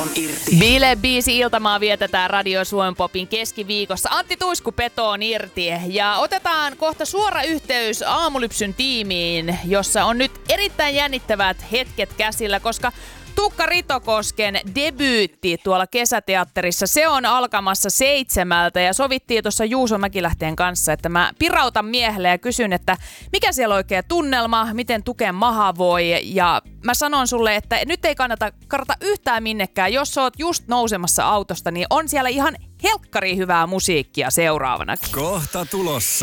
Bile-biisi iltamaa vietetään Radio Suomen Popin keskiviikossa. Antti Tuisku-Peto on irti. Ja otetaan kohta suora yhteys Aamulypsyn tiimiin, jossa on nyt erittäin jännittävät hetket käsillä, koska Tuukka Ritokosken debyytti tuolla Kesäteatterissa, se on alkamassa 7 ja sovittiin tuossa Juuso Mäkilähteen kanssa, että mä pirautan miehelle ja kysyn, että mikä siellä oikea tunnelma, miten tukea maha voi, ja mä sanon sulle, että nyt ei kannata karata yhtään minnekään, jos oot just nousemassa autosta, niin on siellä ihan helkkari hyvää musiikkia seuraavanakin. Kohta tulossa.